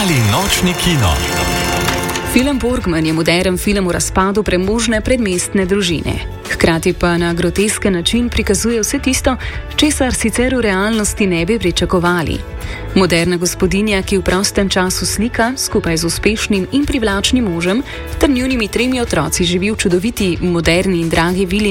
Mali nočni kino. Film Borgman je moderen film o razpadu premožne predmestne družine. Hkrati pa na grotesken način prikazuje vse tisto, česar sicer v realnosti ne bi pričakovali. Moderna gospodinja, ki v prostem času slika, skupaj z uspešnim in privlačnim možem ter njunimi 3 otroci živi v čudoviti, moderni in dragi vili